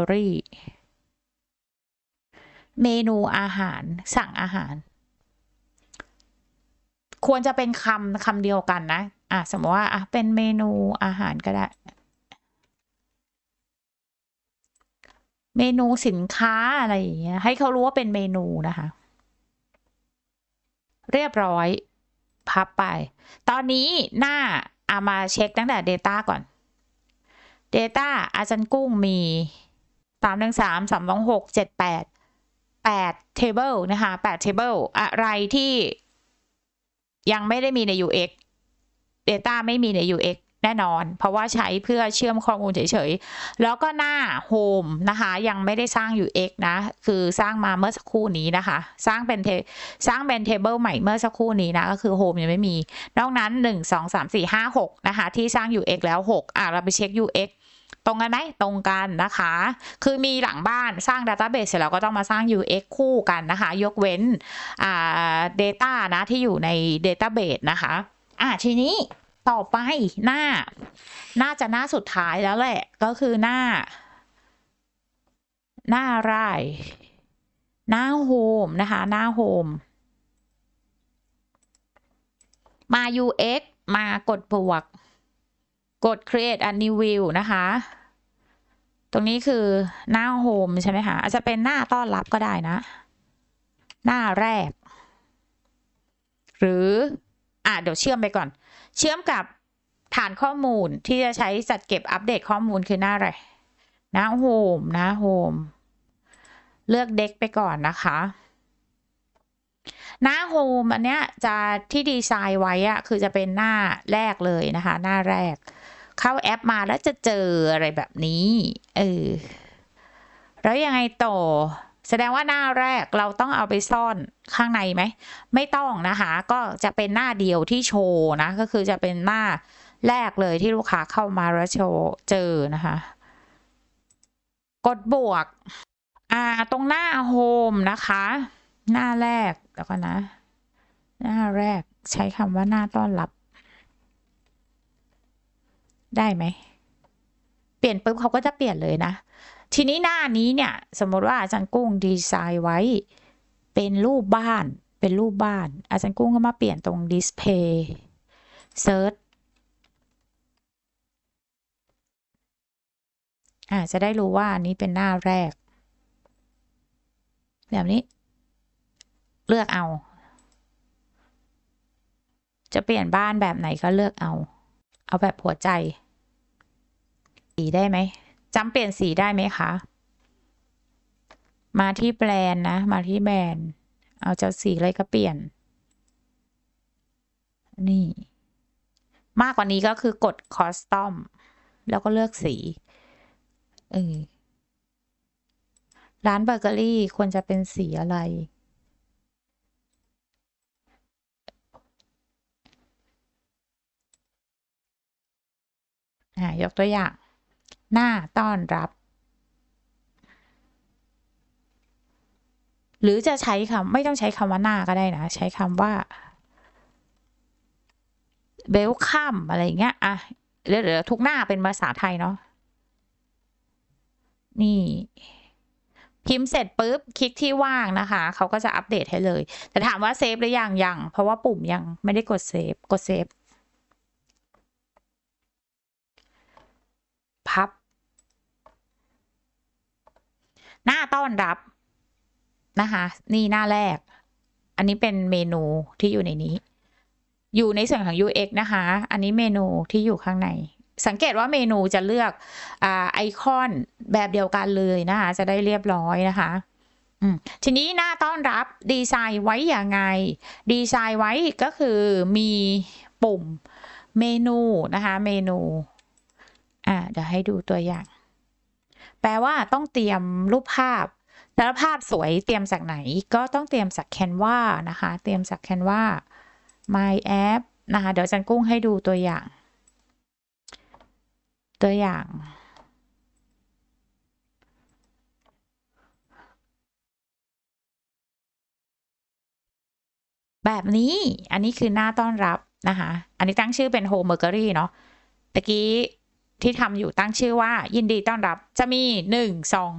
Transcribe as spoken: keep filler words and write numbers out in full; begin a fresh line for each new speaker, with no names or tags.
Mercury เมนูอาหารสั่งอาหารควรจะเป็นคำคำเดียวกันนะอ่ะสมมติว่าอ่ะเป็นเมนูอาหารก็ได้เมนูสินค้าอะไรอย่างเงี้ยให้เขารู้ว่าเป็นเมนูนะคะเรียบร้อยพับไปตอนนี้หน้าเอามาเช็คตั้งแต่ Data ก่อน Data อาจารย์กุ้งมีสามหนึ่งสาม สามสองหก เจ็ดแปด แปด table นะคะแปด table อะไรที่ยังไม่ได้มีใน ยู เอ็กซ์ Data ไม่มีใน ยู เอ็กซ์ แน่นอนเพราะว่าใช้เพื่อเชื่อมข้อมูลเฉยๆแล้วก็หน้า Home นะคะยังไม่ได้สร้าง ยู เอ็กซ์ นะคือสร้างมาเมื่อสักครู่นี้นะคะสร้างเป็นสร้างเป็น table ใหม่เมื่อสักครู่นี้นะก็คือ Home ยังไม่มีนอกนั้นหนึ่ง สอง สาม สี่ ห้า หกนะคะที่สร้าง ยู เอ็กซ์ แล้วหกอ่ะเราไปเช็ค ยู เอ็กซ์ ตรงกันไหมตรงกันนะคะคือมีหลังบ้านสร้าง Database เสร็จแล้วก็ต้องมาสร้าง ยู เอ็กซ์ คู่กันนะคะยกเว้นอ่า Data นะที่อยู่ใน Database นะคะอ่ะทีนี้ต่อไปหน้าน่าจะหน้าสุดท้ายแล้วแหละก็คือหน้าหน้าอะไรหน้า Home นะคะหน้า Home มา ยู เอ็กซ์ มากดบวกกด create a new view นะคะตรงนี้คือหน้า Home ใช่ไหมคะอาจจะเป็นหน้าต้อนรับก็ได้นะหน้าแรกหรืออ่ะเดี๋ยวเชื่อมไปก่อนเชื่อมกับฐานข้อมูลที่จะใช้จัดเก็บอัปเดตข้อมูลคือหน้าอะไรหน้า Home นะ Home เลือกเด็กไปก่อนนะคะหน้า Home อันเนี้ยจะที่ดีไซน์ไว้อะคือจะเป็นหน้าแรกเลยนะคะหน้าแรกเข้าแอปมาแล้วจะเจออะไรแบบนี้เออแล้วยังไงต่อแสดงว่าหน้าแรกเราต้องเอาไปซ่อนข้างในไหมไม่ต้องนะคะก็จะเป็นหน้าเดียวที่โชว์นะก็คือจะเป็นหน้าแรกเลยที่ลูกค้าเข้ามาแล้วโชว์เจอนะคะกดบวกอ่าตรงหน้าโฮมนะคะหน้าแรกแล้วก็นะหน้าแรกใช้คำว่าหน้าต้อนรับได้ไหมเปลี่ยนปุ๊บเขาก็จะเปลี่ยนเลยนะทีนี้หน้านี้เนี่ยสมมติว่าอาจารย์กุ้งดีไซน์ไว้เป็นรูปบ้านเป็นรูปบ้านอาจารย์กุ้งก็มาเปลี่ยนตรง display search อ่าจะได้รู้ว่าอันนี้เป็นหน้าแรกแบบนี้เลือกเอาจะเปลี่ยนบ้านแบบไหนก็เลือกเอาเอาแบบหัวใจสีได้ไหมจำเปลี่ยนสีได้ไหมคะมาที่แบรนด์นะมาที่แบรนด์เอาจะสีอะไรก็เปลี่ยนนี่มากกว่านี้ก็คือกด Custom แล้วก็เลือกสีเออร้านเบเกอรี่ควรจะเป็นสีอะไรอ่ายกตัวอย่างหน้าต้อนรับหรือจะใช้คำไม่ต้องใช้คำว่าหน้าก็ได้นะใช้คำว่าเวลคัมอะไรอย่างเงี้ยอ่ะเดี๋ยวทุกหน้าเป็นภาษาไทยเนาะนี่พิมพ์เสร็จปุ๊บคลิกที่ว่างนะคะเขาก็จะอัปเดตให้เลยแต่ถามว่าเซฟหรือยังยังเพราะว่าปุ่มยังไม่ได้กดเซฟกดเซฟพับหน้าต้อนรับนะคะนี่หน้าแรกอันนี้เป็นเมนูที่อยู่ในนี้อยู่ในส่วนของ ยู เอ็กซ์ นะคะอันนี้เมนูที่อยู่ข้างในสังเกตว่าเมนูจะเลือกอ่าไอคอนแบบเดียวกันเลยนะคะจะได้เรียบร้อยนะคะอืมทีนี้หน้าต้อนรับดีไซน์ไว้อย่างไงดีไซน์ไว้ก็คือมีปุ่มเมนูนะคะเมนูอ่าเดี๋ยวให้ดูตัวอย่างแปลว่าต้องเตรียมรูปภาพแล้วภาพสวยเตรียมจากไหนก็ต้องเตรียมจาก Canva นะคะเตรียมจาก Canva My App นะคะเดี๋ยวจันกุ้งให้ดูตัวอย่างตัวอย่างแบบนี้อันนี้คือหน้าต้อนรับนะคะอันนี้ตั้งชื่อเป็น Home Mercury เนาะตะกี้ที่ทำอยู่ตั้งชื่อว่ายินดีต้อนรับจะมีหนึ่ง สอง